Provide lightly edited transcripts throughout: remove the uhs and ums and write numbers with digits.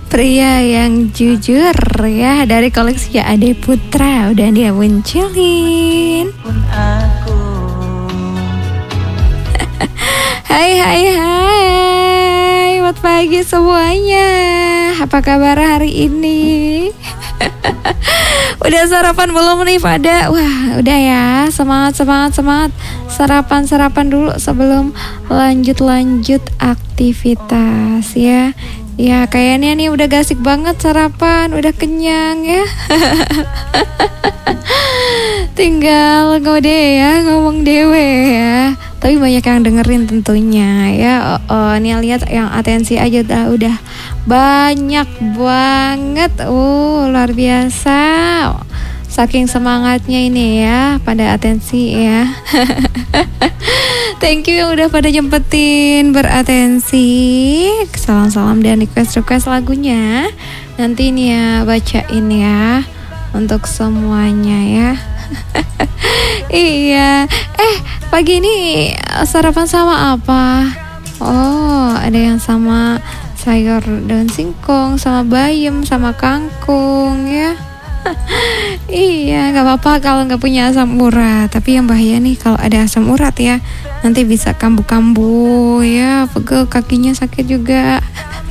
Pria yang jujur ya, dari koleksi Ade Putra, udah dia munculin. Hai selamat pagi semuanya. Apa kabar hari ini? Udah sarapan belum nih pada? Wah udah ya, semangat. Sarapan dulu sebelum lanjut aktivitas ya. Ya kayaknya nih udah gasik banget sarapan, udah kenyang ya. Tinggal ngomong dewe ya. Tapi banyak yang dengerin tentunya ya. Nih lihat yang atensi aja udah banyak banget. Luar biasa. Saking semangatnya ini ya pada atensi ya. Thank you yang udah pada jempetin beratensi. Salam-salam dan request lagunya. Nanti ini ya bacain ya untuk semuanya ya. Iya. Pagi ini sarapan sama apa? Ada yang sama sayur daun singkong, sama bayam, sama kangkung ya. Iya, nggak apa-apa kalau nggak punya asam urat. Tapi yang bahaya nih kalau ada asam urat ya, nanti bisa kambuh-kambuh ya, pegel kakinya sakit juga.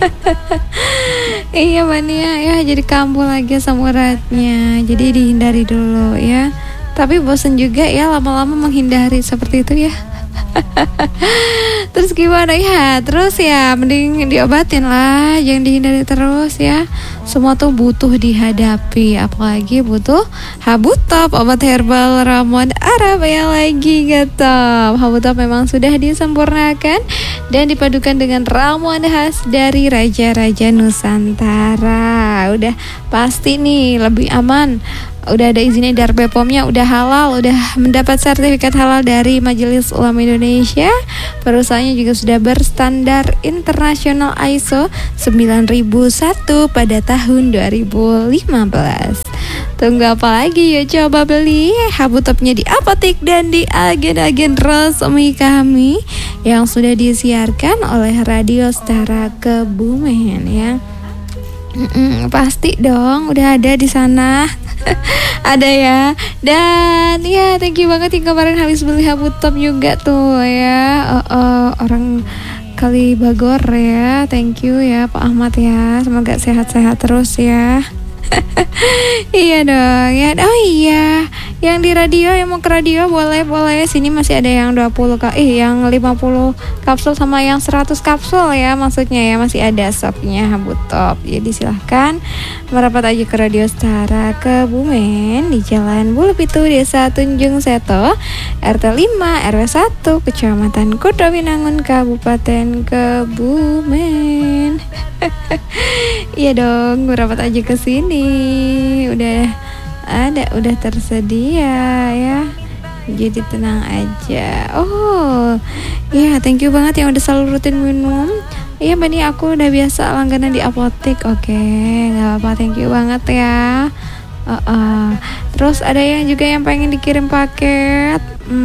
Iya Mania ya, jadi kambuh lagi asam uratnya. Jadi dihindari dulu ya. Tapi bosan juga ya lama-lama menghindari seperti itu ya. Terus gimana ya? Terus ya mending diobatin lah, jangan dihindari terus ya. Semua tuh butuh dihadapi, apalagi butuh Habutop, obat herbal ramuan Arab yang lagi getop. Habutop memang sudah disempurnakan dan dipadukan dengan ramuan khas dari raja-raja Nusantara. Udah pasti nih lebih aman. Udah ada izinnya dari BPOM-nya, udah halal, udah mendapat sertifikat halal dari Majelis Ulama Indonesia. Perusahaannya juga sudah berstandar internasional ISO 9001 pada tahun 2015. Tunggu apa lagi? Yuk coba beli Habutopnya di apotek dan di agen-agen resmi kami yang sudah disiarkan oleh Radio Setara Kebumen ya. Pasti dong, udah ada di sana. Ada ya. Dan ya thank you banget yang kemarin habis beli Habutop juga tuh ya. Orang Kalibagor ya. Thank you ya Pak Ahmad ya. Semoga sehat-sehat terus ya. Iya dong ya. Oh iya, yang di radio, yang mau ke radio boleh. Sini masih ada yang 50 yang 50 kapsul sama yang 100 kapsul ya, maksudnya ya, masih ada stoknya Habutop. Jadi silahkan merapat aja ke Radio Setara Kebumen di Jalan Bulu Pitu, Desa Tunjung Seto, RT 5 RW 1, Kecamatan Kuto Binangun, Kabupaten Kebumen. Iya dong, merapat aja ke sini. Udah tersedia ya. Jadi tenang aja. Ya thank you banget yang udah selalu rutin minum. Iya Mbak Nia, aku udah biasa langganan di apotek. Oke, gak apa-apa, thank you banget ya. Terus ada yang juga yang pengen dikirim paket.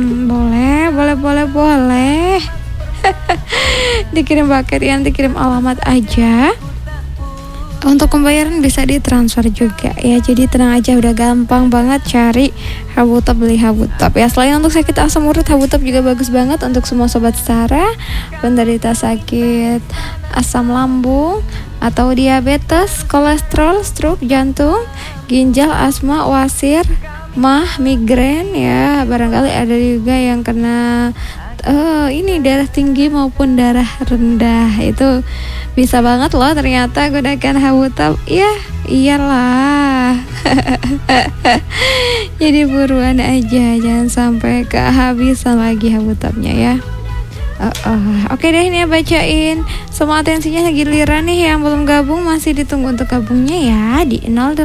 Boleh. Dikirim paket, yang dikirim alamat aja. Untuk pembayaran bisa ditransfer juga ya. Jadi tenang aja, udah gampang banget cari Habutop, beli Habutop ya. Selain untuk sakit asam urat, Habutop juga bagus banget untuk semua sobat Setara penderita sakit asam lambung atau diabetes, kolesterol, stroke, jantung, ginjal, asma, wasir, migrain ya. Barangkali ada juga yang kena ini darah tinggi maupun darah rendah, itu bisa banget loh ternyata gunakan Habutop. Ya iyalah. Jadi buruan aja, jangan sampai kehabisan lagi Habutopnya ya. Oke deh, ini ya bacain semua atensinya giliran nih. Yang belum gabung masih ditunggu untuk gabungnya ya di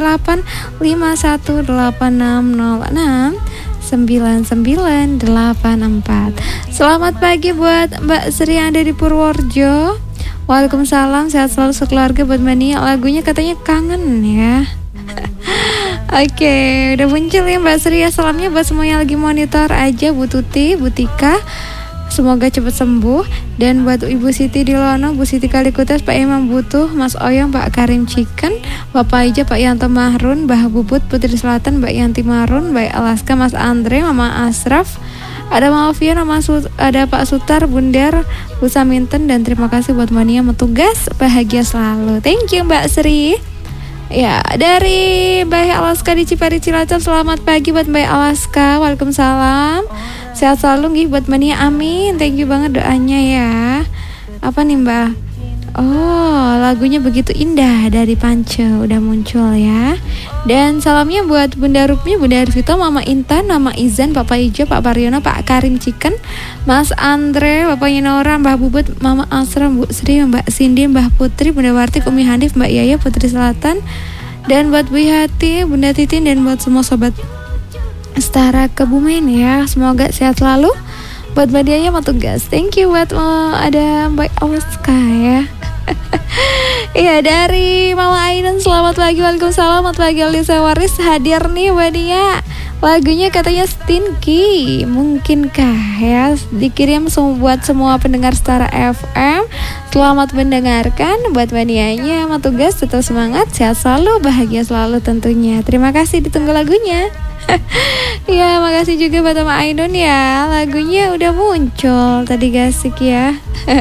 0851869984. Selamat pagi buat Mbak Sri yang ada di Purworejo. Waalaikumsalam, sehat selalu sekeluarga buat Mbak Nia. Lagunya katanya kangen ya. Oke, udah muncul ya Mbak Sri ya. Salamnya buat semua yang lagi monitor aja, Bu Tuti, Bu Tika, semoga cepat sembuh. Dan buat Ibu Siti di Lono, Bu Siti Kalikutas, Pak Imam Butuh, Mas Oyong, Pak Karim Chicken, Bapak Ija, Pak Yanto Mahrun, Mbah Bubut, Putri Selatan, Mbak Yanti Marun, Mbak Alaska, Mas Andre, Mama Asraf, ada Mama Fian, ada Pak Sutar, Bundar, Bu Saminten. Dan terima kasih buat Mania Metugas, bahagia selalu. Thank you Mbak Sri. Ya, dari Mbak Alaska di Cipari Cilacap, selamat pagi buat Mbak Alaska. Waalaikumsalam. Sehat selalu nggih buat Mania, amin. Thank you banget doanya ya. Apa nih Mbak? Oh, lagunya begitu indah dari Pance udah muncul ya. Dan salamnya buat Bunda Rukmi, Bunda Arvito, Mama Intan, Mama Izan, Papa Ijo, Pak Pariono, Pak Karim Chicken, Mas Andre, Bapaknya Nora, Mbah Bubut, Mama Asra, Bu Sri, Mbak Cindy, Mbah Putri, Bunda Wartik, Umi Hanif, Mbak Yaya, Putri Selatan. Dan buat Bu Hati, Bunda Titin, dan buat semua sobat Setara Kebumen ya. Semoga sehat selalu. Buat Mbak Dianya mau tugas. Thank you buat ada Mbak Alaska ya. Iya, dari Mama Ainun, selamat pagi. Waalaikumsalam. Selamat pagi Alisa Waris hadir nih Mbak Dia. Lagunya katanya Stinky. Mungkinkah ya dikirim buat semua pendengar Setara FM. Selamat mendengarkan. Buat Mbak Dianya mau tugas, tetap semangat, sehat selalu, bahagia selalu tentunya. Terima kasih, ditunggu lagunya. Ya, makasih juga buat Mama Ainun ya. Lagunya udah muncul tadi, gasik ya.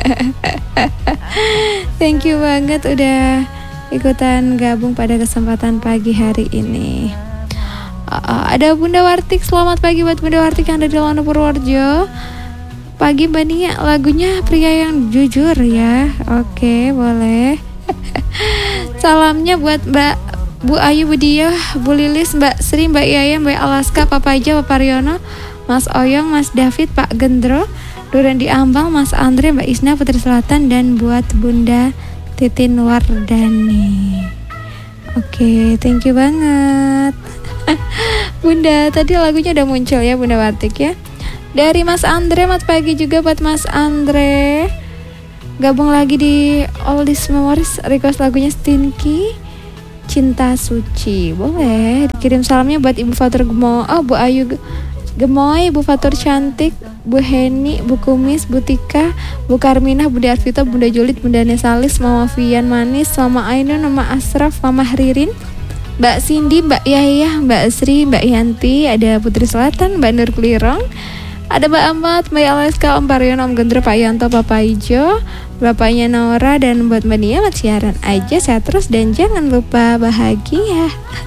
Thank you banget udah ikutan gabung pada kesempatan pagi hari ini. Ada Bunda Wartik, selamat pagi buat Bunda Wartik yang ada di Lono Purworejo. Pagi Mbak Nia, lagunya Pria Yang Jujur ya. Oke, boleh. Salamnya buat Bu Ayu, Bu Dia, Bu Lilis, Mbak Sri, Mbak Yaya, Mbak Alaska, Papa Ija, Papa Riono, Mas Oyong, Mas David, Pak Gendro, Duren di Ambang, Mas Andre, Mbak Isna, Putri Selatan. Dan buat Bunda Titin Wardani. Oke, thank you banget. Bunda, tadi lagunya udah muncul ya Bunda Wartik ya. Dari Mas Andre, selamat pagi juga buat Mas Andre. Gabung lagi di Oldies Memories, request lagunya Stinky, Cinta Suci. Boleh dikirim salamnya buat Ibu Fatur Gemoy, Bu Ayu Gemoy, Bu Fatur Cantik, Bu Heni, Bu Kumis, Bu Tika, Bu Karminah, Bunda Arvito, Bunda Julit, Bunda Nesalis, Mama Vian Manis, Mama Ainun, Mama Asraf, Mama Ririn, Mbak Cindy, Mbak Yaya, Mbak Sri, Mbak Yanti, ada Putri Selatan, Mbak Nur Klirong, ada Mbak Ahmad, Mbak Alaska, Om Pariono, Om Gendro, Pak Yanto, Papa Ijo, Bapaknya Nora. Dan buat Mbak Nia, siaran aja sehat terus dan jangan lupa bahagia.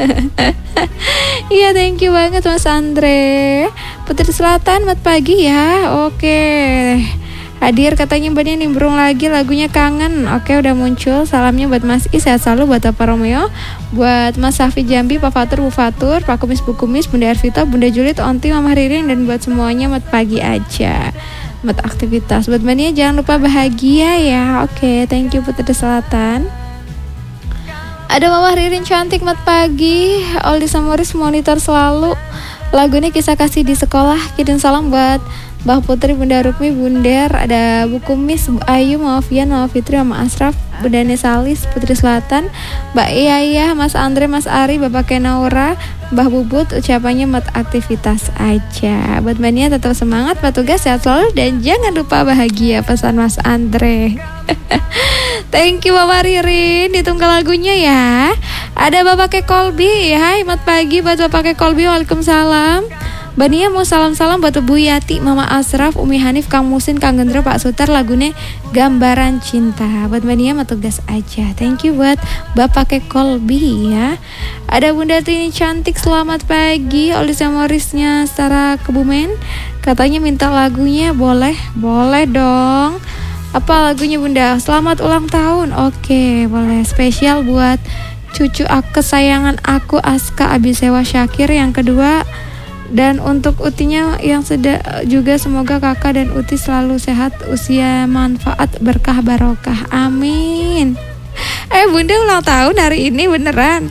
Iya, thank you banget Mas Andre. Putri Selatan, selamat pagi ya. Oke, hadir katanya Mbak Nia, nimbrung lagi lagunya Kangen. Oke, udah muncul. Salamnya buat Mas I, sehat selalu. Buat Papa Romeo, buat Mas Safi Jambi, Pak Fatur, Bu Fatur, Pak Kumis, Bu Kumis, Bunda Arvita, Bunda Julit, Onti, Mama Ririn. Dan buat semuanya selamat pagi aja, buat aktivitas. Buat Mbak Nia, jangan lupa bahagia ya. Oke, thank you Putri Selatan. Ada Mama Ririn cantik, selamat pagi. Oldi Samuris monitor selalu. Lagunya Kisah Kasih di Sekolah. Kirim salam buat Mbah Putri, Bunda Rukmi, Bundar, ada Bu Kumis, Bu Ayu, Mama Fian, Mama Fitri, Mama Asraf, Bunda Nesalis, Putri Selatan, Mbak Yaya, Mas Andre, Mas Ari, Bapak Kenaura, Mbah Bubut. Ucapannya mat aktivitas aja. Buat Mbak Nia tetap semangat, petugas sehat selalu dan jangan lupa bahagia, pesan Mas Andre. Thank you Bapak Ririn, ditunggu lagunya ya. Ada Bapak Kolbi, hai selamat pagi buat Bapak Kolbi. Waalaikumsalam. Mbak Nia mau salam-salam buat Bu Yati, Mama Asraf, Umi Hanif, Kang Musin, Kang Gendro, Pak Sutar. Lagunya Gambaran Cinta. Buat Mbak Nia mah tugas aja. Thank you buat Bapak Kolbi ya. Ada Bunda Tini cantik, selamat pagi. Olisa Morisnya Setara Kebumen, katanya minta lagunya. Boleh dong. Apa lagunya Bunda? Selamat ulang tahun. Oke, boleh. Spesial buat cucu kesayangan aku, Aska Abisewa Syakir yang kedua. Dan untuk Utinya yang juga semoga kakak dan Uti selalu sehat, usia manfaat, berkah barokah, amin. Bunda ulang tahun hari ini beneran.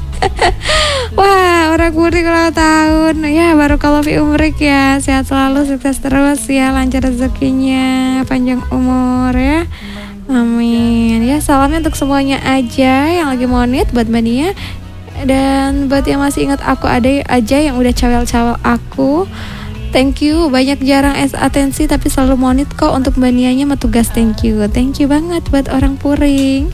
Wah, orang mudik ulang tahun ya, barokallahu fi umrik ya, sehat selalu, sukses terus ya, lancar rezekinya, panjang umur ya, amin ya. Salamnya untuk semuanya aja yang lagi monit buat Mbak Nia. Dan buat yang masih ingat aku ada aja yang udah cawel-cawel aku, Thank you, banyak jarang atensi tapi selalu monit kok untuk Mbak Nianya mah tugas. Thank you banget buat orang Puring.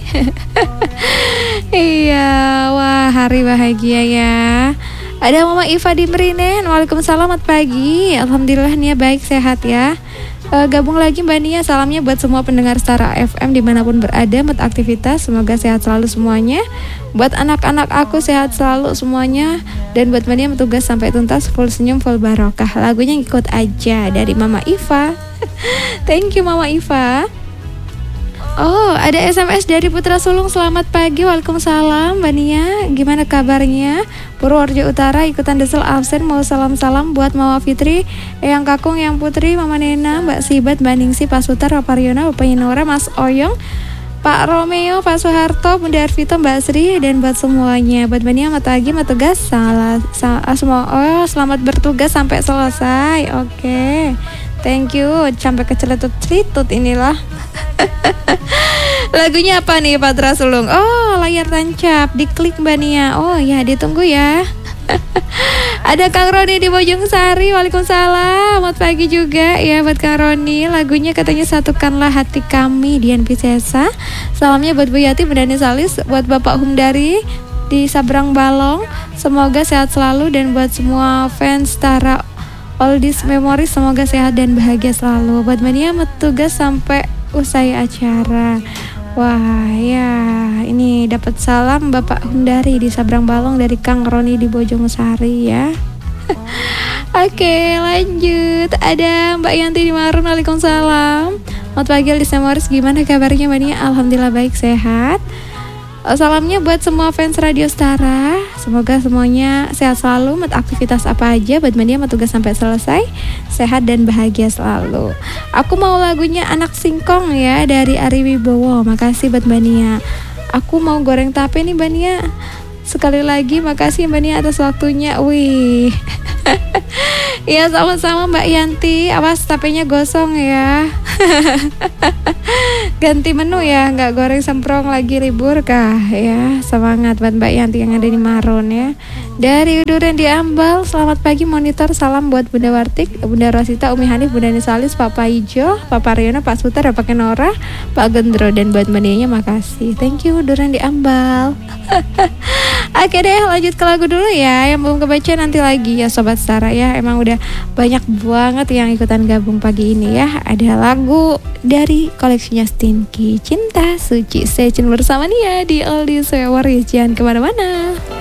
Iya, wah hari bahagia ya. Ada Mama Iva di Merinen. Waalaikumsalam, selamat pagi. Alhamdulillah Nia baik sehat ya. Gabung lagi Mbak Nia, salamnya buat semua pendengar Stara FM dimanapun berada, buat aktivitas, semoga sehat selalu semuanya. Buat anak-anak aku sehat selalu semuanya. Dan buat Mbak Nia bertugas sampai tuntas, full senyum, full barokah. Lagunya ngikut aja dari Mama Iva. Thank you Mama Iva. Oh, ada SMS dari Putra Sulung. Selamat pagi, waalaikumsalam Mbak Nia, gimana kabarnya? Purworejo Utara ikutan desel absen, mau salam-salam buat Mama Fitri, Eyang Kakung, Yang Putri, Mama Nena, Mbak Sibat, Mbak Ningsi, Pak Sutar, Pak Paryono, Bapak Inora, Mas Oyong, Pak Romeo, Pak Soeharto, Bunda Arvito, Mbak Sri, dan buat semuanya. Buat Mbak Nia, Matagi, Matugas, selamat bertugas sampai selesai. Oke. Thank you, sampai keceletut-celetut inilah. Lagunya apa nih Patra Sulung? Oh, layar tancap, diklik Mbak Nia. Oh ya, ditunggu ya. Ada Kang Roni di Bojong Sari. Waalaikumsalam, selamat pagi juga ya buat Kang Roni. Lagunya katanya Satukanlah Hati Kami, Dian Piscesa. Salamnya buat Bu Yati, Bunda Salis, buat Bapak Humdari di Sabrang Balong. Semoga sehat selalu, dan buat semua fans Stara Oldies Memories, semoga sehat dan bahagia selalu. Buat Mania bertugas sampai usai acara. Wah ya, ini dapat salam Bapak Hundari di Sabrang Balong dari Kang Roni di Bojongsari ya. Oke, lanjut. Ada Mbak Yanti di Marun. Waalaikumsalam, selamat pagi Oldies Memories, gimana kabarnya Mbak Nia? Alhamdulillah baik, sehat. Salamnya buat semua fans Radio Stara, semoga semuanya sehat selalu, aktivitas apa aja buat Mania tugas sampai selesai, sehat dan bahagia selalu. Aku mau lagunya Anak Singkong ya dari Ari Wibowo. Makasih buat Mbak Nia. Aku mau goreng tape nih Mbak Nia. Sekali lagi makasih Mbak Nia atas waktunya. Wih. Ya sama-sama Mbak Yanti. Awas tapenya gosong ya. Ganti menu ya, nggak goreng semprong lagi, libur kah ya. Semangat buat Mbak Yanti yang ada di Maron ya. Dari Uduren di Ambal, selamat pagi monitor. Salam buat Bunda Wartik, Bunda Rosita, Umi Hanif, Bunda Nisalis, Papa Ijo, Papa Riono, Pak Sutar, Pak Kenora, Pak Gendro, dan buat Mbak Nianya makasih. Thank you Uduren di Ambal. Oke deh, lanjut ke lagu dulu ya. Yang belum kebaca nanti lagi ya Sobat Stara ya. Emang udah banyak banget yang ikutan gabung pagi ini ya. Ada lagu dari koleksinya Stinky, Cinta Suci. Stay tune bersama Nia di Oldies Memories, jangan kemana-mana.